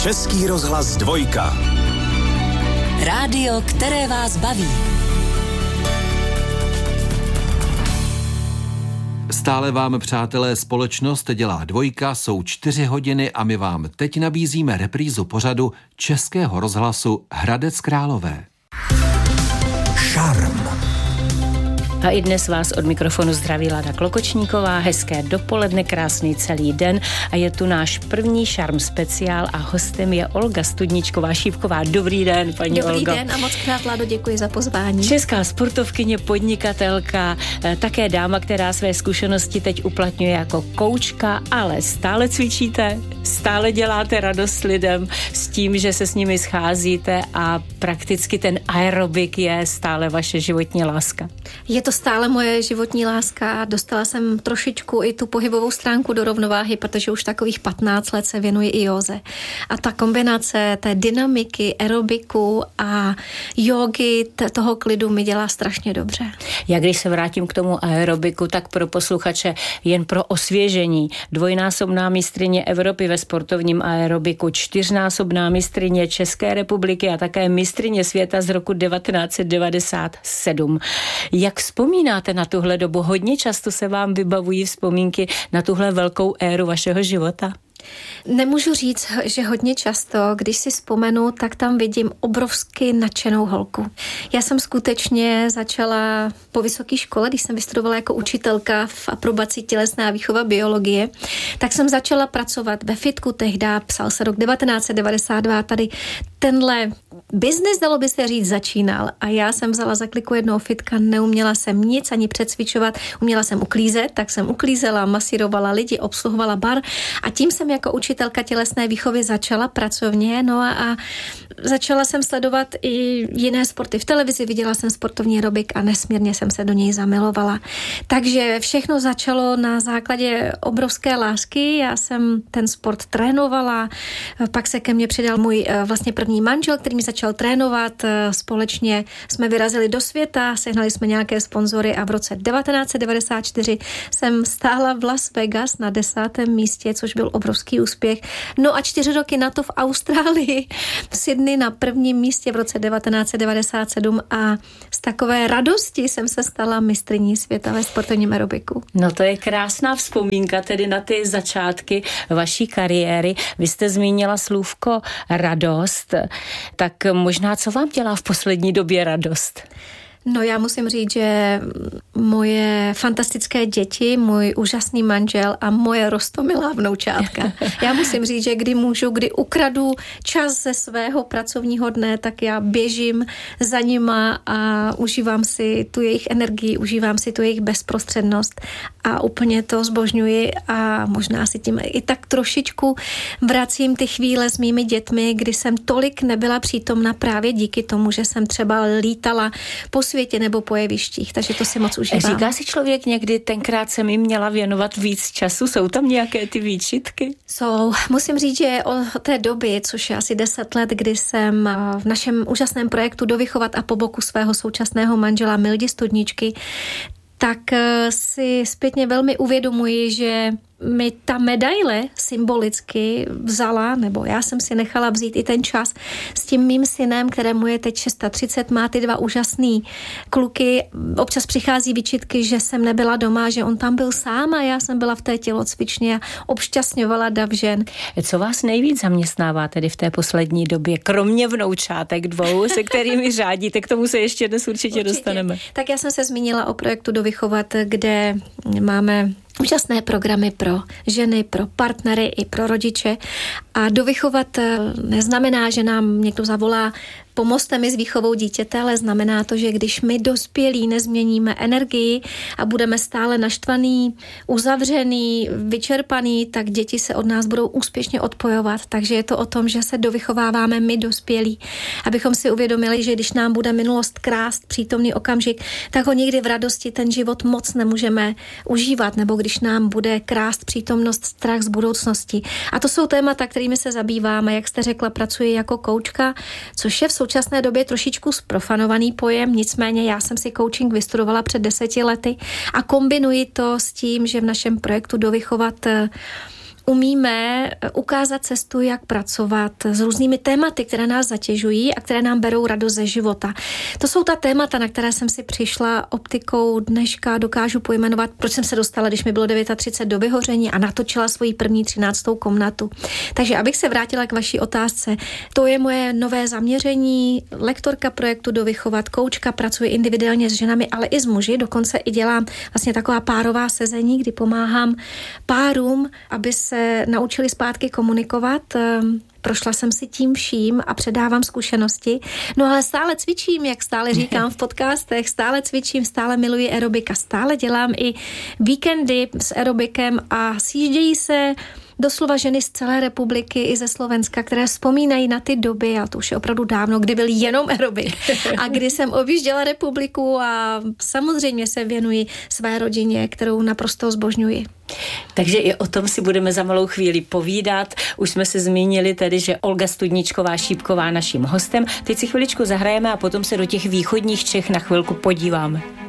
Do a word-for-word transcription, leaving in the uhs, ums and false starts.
Český rozhlas dvojka. Rádio, které vás baví. Stále vám, přátelé, společnost dělá dvojka, jsou čtyři hodiny a my vám teď nabízíme reprízu pořadu Českého rozhlasu Hradec Králové. Šarm. A i dnes vás od mikrofonu zdraví Lada Klokočníková. Hezké dopoledne, krásný celý den a je tu náš první šarm speciál a hostem je Olga Studničková-Šípková. Dobrý den, paní Dobrý Olgo. Dobrý den a moc krát, Lado, děkuji za pozvání. Česká sportovkyně, podnikatelka, také dáma, která své zkušenosti teď uplatňuje jako koučka, ale stále cvičíte, stále děláte radost lidem s tím, že se s nimi scházíte a prakticky ten aerobik je stále vaše životní láska. Je to stále moje životní láska. Dostala jsem trošičku i tu pohybovou stránku do rovnováhy, protože už takových patnáct let se věnuji i józe. A ta kombinace té dynamiky, aerobiku a jógy, toho klidu mi dělá strašně dobře. Já když se vrátím k tomu aerobiku, tak pro posluchače jen pro osvěžení. Dvojnásobná mistryně Evropy ve sportovním aerobiku, čtyřnásobná mistryně České republiky a také mistryně světa z roku devatenáct set devadesát sedm. Jak vzpomínáte na tuhle dobu? Hodně často se vám vybavují vzpomínky na tuhle velkou éru vašeho života? Nemůžu říct, že hodně často, když si vzpomenu, tak tam vidím obrovsky nadšenou holku. Já jsem skutečně začala po vysoké škole, když jsem vystudovala jako učitelka v aprobaci tělesná výchova biologie, tak jsem začala pracovat ve fitku tehdy, psal se rok devatenáct set devadesát dva, tady tenhle biznis, dalo by se říct, začínal a já jsem vzala za kliku jednoho fitka, neuměla jsem nic ani přecvičovat, uměla jsem uklízet, tak jsem uklízela, masírovala lidi, obsluhovala bar a tím jsem jako učitelka tělesné výchovy začala pracovně, no a, a začala jsem sledovat i jiné sporty v televizi, viděla jsem sportovní aerobik a nesmírně jsem se do něj zamilovala. Takže všechno začalo na základě obrovské lásky, já jsem ten sport trénovala, pak se ke mně přidal můj vlastně první manžel, který mi začal trénovat, společně jsme vyrazili do světa, sehnali jsme nějaké sponzory a v roce devatenáct set devadesát čtyři jsem stála v Las Vegas na desátém místě, což byl obrovský úspěch. No a čtyři roky na to v Austrálii, v Sydney na prvním místě v roce devatenáct set devadesát sedm a z takové radosti jsem se stala mistryní světa ve sportovním aerobiku. No to je krásná vzpomínka tedy na ty začátky vaší kariéry. Vy jste zmínila slůvko radost, tak možná co vám dělá v poslední době radost? No já musím říct, že moje fantastické děti, můj úžasný manžel a moje roztomilá vnoučátka. Já musím říct, že kdy můžu, kdy ukradu čas ze svého pracovního dne, tak já běžím za nima a užívám si tu jejich energii, užívám si tu jejich bezprostřednost a úplně to zbožňuji a možná si tím i tak trošičku vracím ty chvíle s mými dětmi, kdy jsem tolik nebyla přítomna právě díky tomu, že jsem třeba lítala po světě nebo po jevištích, takže to si moc užívám. Říká si člověk někdy, tenkrát jsem jim měla věnovat víc času, jsou tam nějaké ty výčitky? Jsou. Musím říct, že od té doby, což je asi deset let, kdy jsem v našem úžasném projektu Dovychovat a po boku svého současného manžela Mildy Studničky, tak si zpětně velmi uvědomuji, že mi ta medaile symbolicky vzala, nebo já jsem si nechala vzít i ten čas s tím mým synem, kterému je teď třicet šest, má ty dva úžasný kluky. Občas přichází výčitky, že jsem nebyla doma, že on tam byl sám a já jsem byla v té tělocvičně a obšťastňovala dav žen. Co vás nejvíc zaměstnává tedy v té poslední době, kromě vnoučátek dvou, se kterými řádíte, k tomu se ještě dnes určitě, určitě dostaneme. Tak já jsem se zmínila o projektu Dovychovat, kde máme úžasné programy pro ženy, pro partnery i pro rodiče. A dovychovat neznamená, že nám někdo zavolá pomozte mi s výchovou dítěte, ale znamená to, že když my dospělí nezměníme energii a budeme stále naštvaný, uzavřený, vyčerpaný, tak děti se od nás budou úspěšně odpojovat. Takže je to o tom, že se dovychováváme my dospělí, abychom si uvědomili, že když nám bude minulost krást přítomný okamžik, tak ho nikdy v radosti ten život moc nemůžeme užívat, nebo když nám bude krást přítomnost, strach z budoucnosti. A to jsou témata, kterými se zabýváme. Jak jste řekla, pracuji jako koučka, což je v současné době trošičku zprofanovaný pojem, nicméně já jsem si coaching vystudovala před deseti lety a kombinuji to s tím, že v našem projektu Dovychovat umíme ukázat cestu, jak pracovat s různými tématy, které nás zatěžují a které nám berou radost ze života. To jsou ta témata, na které jsem si přišla optikou dneška, dokážu pojmenovat, proč jsem se dostala, když mi bylo třicet devět do vyhoření a natočila svoji první třináctou komnatu. Takže abych se vrátila k vaší otázce, to je moje nové zaměření, lektorka projektu Dovychovat, koučka, pracuji individuálně s ženami, ale i s muži, dokonce i dělám vlastně taková párová sezení, kdy pomáhám párům, aby se naučili zpátky komunikovat. Prošla jsem si tím vším a předávám zkušenosti. No ale stále cvičím, jak stále říkám v podcastech, stále cvičím, stále miluji aerobika, stále dělám i víkendy s aerobikem a sjíždějí se doslova ženy z celé republiky i ze Slovenska, které vzpomínají na ty doby, a to už je opravdu dávno, kdy byl jenom aerobik a kdy jsem objížděla republiku a samozřejmě se věnuji své rodině, kterou naprosto zbožňuji. Takže i o tom si budeme za malou chvíli povídat. Už jsme se zmínili tedy, že Olga Studničková-Šípková naším hostem. Teď si chviličku zahrajeme a potom se do těch východních Čech na chvilku podíváme.